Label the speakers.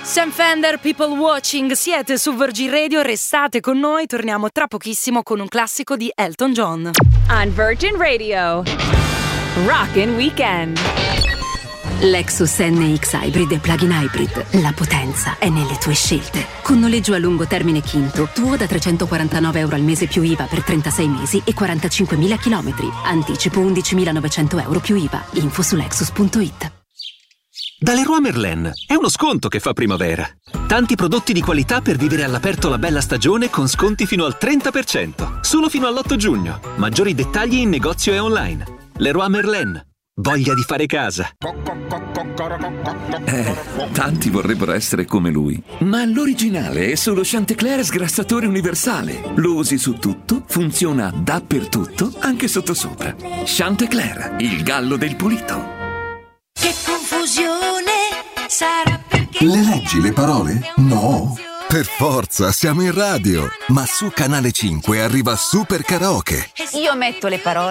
Speaker 1: Sam Fender, People Watching, siete su Virgin Radio, restate con noi, torniamo tra pochissimo con un classico di Elton John.
Speaker 2: On Virgin Radio, Rockin' Weekend.
Speaker 3: Lexus NX Hybrid e Plug-in Hybrid. La potenza è nelle tue scelte. Con noleggio a lungo termine Kinto, tuo da €349 al mese più IVA per 36 mesi e 45.000 chilometri. Anticipo €11.900 più IVA. Info su Lexus.it.
Speaker 4: Da Leroy Merlin è uno sconto che fa primavera. Tanti prodotti di qualità per vivere all'aperto la bella stagione con sconti fino al 30%. Solo fino all'8 giugno. Maggiori dettagli in negozio e online. Leroy Merlin. Voglia di fare casa.
Speaker 5: Tanti vorrebbero essere come lui. Ma l'originale è solo Chantecler sgrassatore universale. Lo usi su tutto, funziona dappertutto, anche sottosopra. Chantecler, il gallo del pulito.
Speaker 6: Che confusione sarà perché...
Speaker 7: Le leggi le parole? No. Per forza, siamo in radio. Ma su Canale 5 arriva Super Karaoke.
Speaker 6: Io metto le parole